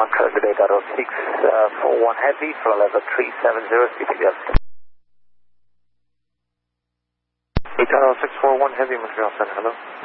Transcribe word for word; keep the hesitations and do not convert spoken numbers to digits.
one, current eight zero six four one heavy, flow level three seven zero, C P Delta. eight zero six four one heavy, Montreal Sun, hello.